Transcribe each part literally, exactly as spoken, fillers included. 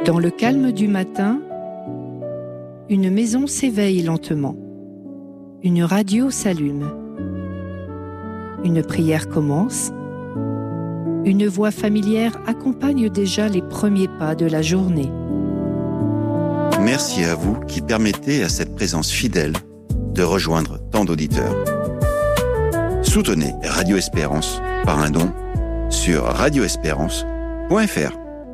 Dans le calme du matin, une maison s'éveille lentement. Une radio s'allume. Une prière commence. Une voix familière accompagne déjà les premiers pas de la journée. Merci à vous qui permettez à cette présence fidèle de rejoindre tant d'auditeurs. Soutenez Radio Espérance par un don sur radio espérance point f r.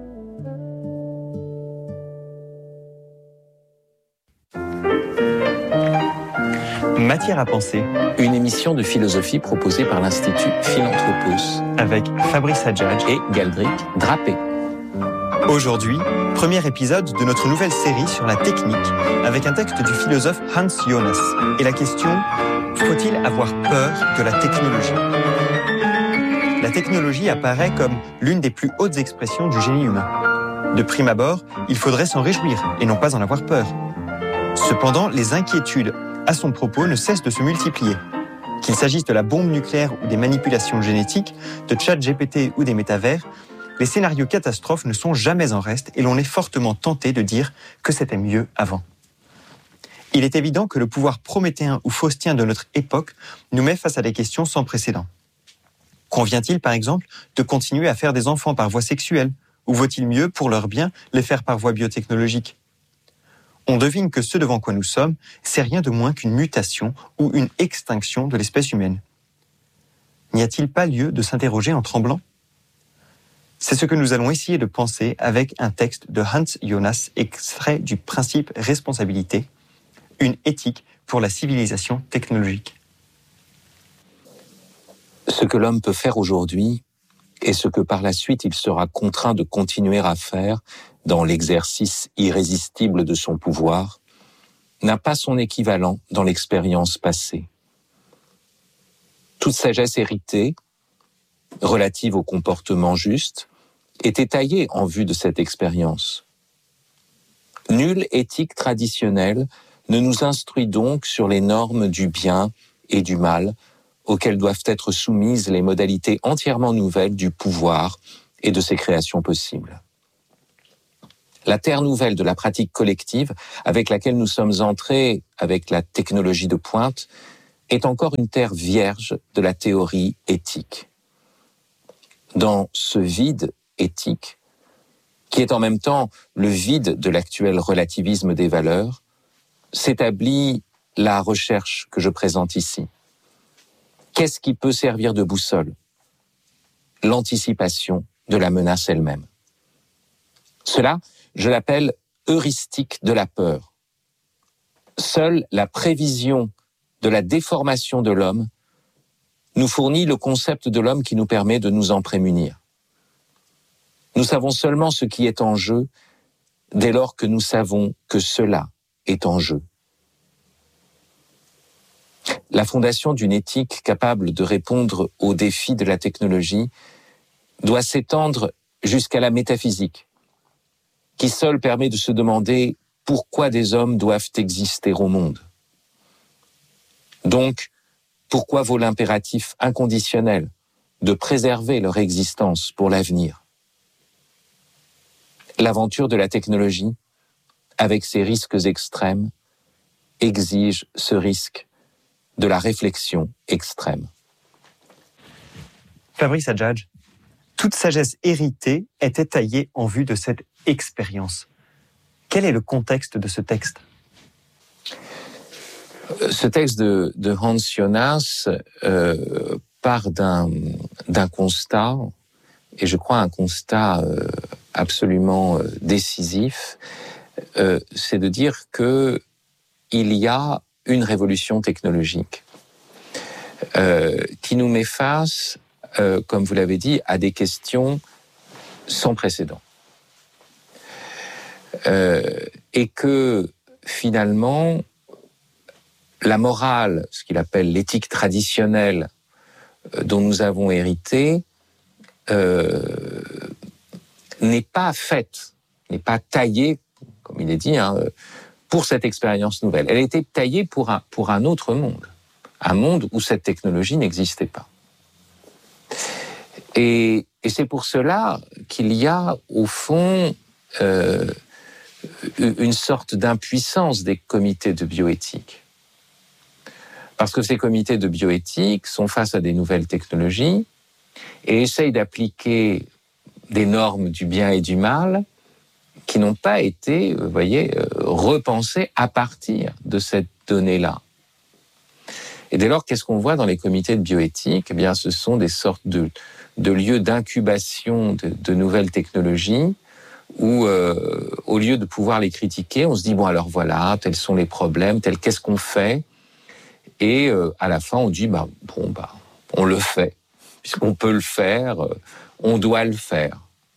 Matière à penser, une émission de philosophie proposée par l'Institut Philanthropos avec Fabrice Adjadj et Galdric Drapé. Aujourd'hui, premier épisode de notre nouvelle série sur la technique avec un texte du philosophe Hans Jonas et la question « Faut-il avoir peur de la technologie ?» La technologie apparaît comme l'une des plus hautes expressions du génie humain. De prime abord, il faudrait s'en réjouir et non pas en avoir peur. Cependant, les inquiétudes à son propos ne cessent de se multiplier. Qu'il s'agisse de la bombe nucléaire ou des manipulations génétiques, de ChatGPT ou des métavers, les scénarios catastrophes ne sont jamais en reste et l'on est fortement tenté de dire que c'était mieux avant. Il est évident que le pouvoir prométhéen ou faustien de notre époque nous met face à des questions sans précédent. Convient-il, par exemple, de continuer à faire des enfants par voie sexuelle, ou vaut-il mieux, pour leur bien, les faire par voie biotechnologique ? On devine que ce devant quoi nous sommes, c'est rien de moins qu'une mutation ou une extinction de l'espèce humaine. N'y a-t-il pas lieu de s'interroger en tremblant ? C'est ce que nous allons essayer de penser avec un texte de Hans Jonas extrait du principe responsabilité, une éthique pour la civilisation technologique. Ce que l'homme peut faire aujourd'hui et ce que par la suite il sera contraint de continuer à faire dans l'exercice irrésistible de son pouvoir n'a pas son équivalent dans l'expérience passée. Toute sagesse héritée, relative au comportement juste, était taillée en vue de cette expérience. Nulle éthique traditionnelle ne nous instruit donc sur les normes du bien et du mal auxquelles doivent être soumises les modalités entièrement nouvelles du pouvoir et de ses créations possibles. La terre nouvelle de la pratique collective avec laquelle nous sommes entrés avec la technologie de pointe est encore une terre vierge de la théorie éthique. Dans ce vide éthique, qui est en même temps le vide de l'actuel relativisme des valeurs, s'établit la recherche que je présente ici. Qu'est-ce qui peut servir de boussole ? L'anticipation de la menace elle-même. Cela, je l'appelle heuristique de la peur. Seule la prévision de la déformation de l'homme nous fournit le concept de l'homme qui nous permet de nous en prémunir. Nous savons seulement ce qui est en jeu dès lors que nous savons que cela est en jeu. La fondation d'une éthique capable de répondre aux défis de la technologie doit s'étendre jusqu'à la métaphysique, qui seule permet de se demander pourquoi des hommes doivent exister au monde. Donc, pourquoi vaut l'impératif inconditionnel de préserver leur existence pour l'avenir ? L'aventure de la technologie, avec ses risques extrêmes, exige ce risque de la réflexion extrême. Fabrice Adjadj, toute sagesse héritée était taillée en vue de cette expérience. Quel est le contexte de ce texte ? Ce texte de, de Hans Jonas euh, part d'un, d'un constat, et je crois un constat euh, absolument euh, décisif, euh, c'est de dire que il y a une révolution technologique euh, qui nous met face, euh, comme vous l'avez dit, à des questions sans précédent. Euh, et que finalement, la morale, ce qu'il appelle l'éthique traditionnelle euh, dont nous avons hérité, euh, n'est pas faite, n'est pas taillée, comme il est dit, hein, pour cette expérience nouvelle. Elle a été taillée pour un, pour un autre monde, un monde où cette technologie n'existait pas. Et, et c'est pour cela qu'il y a, au fond, euh, une sorte d'impuissance des comités de bioéthique. Parce que ces comités de bioéthique sont face à des nouvelles technologies et essayent d'appliquer des normes du bien et du mal qui n'ont pas été, vous voyez, repensées à partir de cette donnée-là. Et dès lors, qu'est-ce qu'on voit dans les comités de bioéthique ? Eh bien, ce sont des sortes de, de lieux d'incubation de, de nouvelles technologies où, euh, au lieu de pouvoir les critiquer, on se dit, bon, alors voilà, tels sont les problèmes, tels, qu'est-ce qu'on fait ? Et euh, à la fin, on dit, bah, bon, bah, on le fait. Puisqu'on peut le faire, euh, on doit le faire.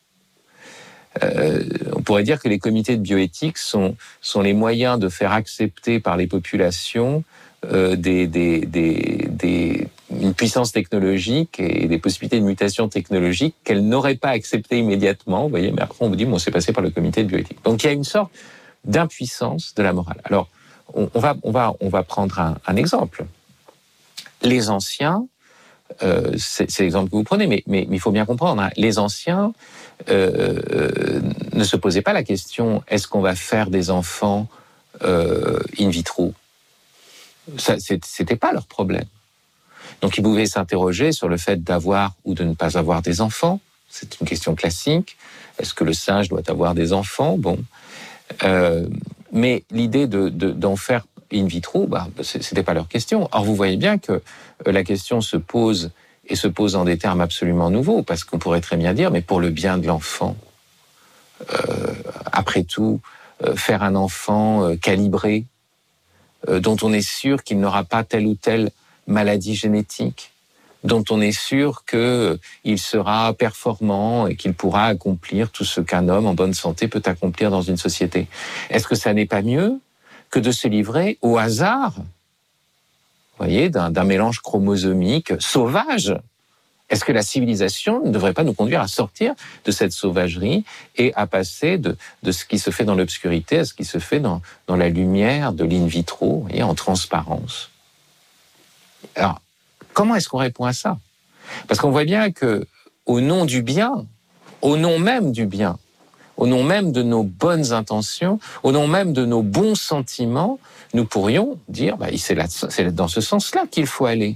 Euh, on pourrait dire que les comités de bioéthique sont, sont les moyens de faire accepter par les populations euh, des, des, des, des, une puissance technologique et des possibilités de mutation technologique qu'elles n'auraient pas acceptées immédiatement, vous voyez, mais après on vous dit, bon, c'est passé par le comité de bioéthique. Donc il y a une sorte d'impuissance de la morale. Alors, on, on, va, on, va, on va prendre un, un exemple. Les anciens, euh, c'est, c'est l'exemple que vous prenez, mais, mais, mais il faut bien comprendre, hein, les anciens euh, euh, ne se posaient pas la question, est-ce qu'on va faire des enfants euh, in vitro ? Ça, c'était pas leur problème. Donc ils pouvaient s'interroger sur le fait d'avoir ou de ne pas avoir des enfants. C'est une question classique. Est-ce que le singe doit avoir des enfants ? Bon. Euh, mais l'idée de, de, d'en faire in vitro, bah, c'était pas leur question. Or, vous voyez bien que la question se pose, et se pose en des termes absolument nouveaux, parce qu'on pourrait très bien dire, mais pour le bien de l'enfant, euh, après tout, euh, faire un enfant euh, calibré, euh, dont on est sûr qu'il n'aura pas telle ou telle maladie génétique, dont on est sûr qu'il sera performant et qu'il pourra accomplir tout ce qu'un homme en bonne santé peut accomplir dans une société. Est-ce que ça n'est pas mieux que de se livrer au hasard, vous voyez, d'un, d'un mélange chromosomique sauvage ? Est-ce que la civilisation ne devrait pas nous conduire à sortir de cette sauvagerie et à passer de, de ce qui se fait dans l'obscurité à ce qui se fait dans, dans la lumière de l'in vitro, vous voyez, en transparence ? Alors, comment est-ce qu'on répond à ça ? Parce qu'on voit bien que, au nom du bien, au nom même du bien, au nom même de nos bonnes intentions, au nom même de nos bons sentiments, nous pourrions dire, bah, c'est, là, c'est dans ce sens-là qu'il faut aller.